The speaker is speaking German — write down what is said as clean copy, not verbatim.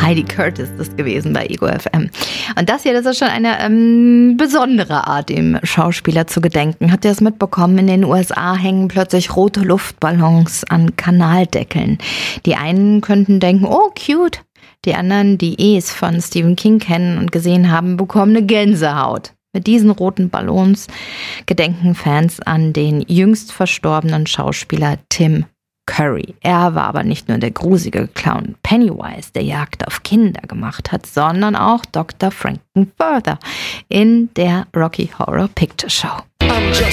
Heidi Curtis ist das gewesen bei Ego FM. Und das hier, das ist schon eine besondere Art, dem Schauspieler zu gedenken. Habt ihr das mitbekommen? In den USA hängen plötzlich rote Luftballons an Kanaldeckeln. Die einen könnten denken, oh, cute. Die anderen, die es von Stephen King kennen und gesehen haben, bekommen eine Gänsehaut. Mit diesen roten Ballons gedenken Fans an den jüngst verstorbenen Schauspieler Tim Curry. Er war aber nicht nur der gruselige Clown Pennywise, der Jagd auf Kinder gemacht hat, sondern auch Dr. Frankenfurter in der Rocky Horror Picture Show. I'm just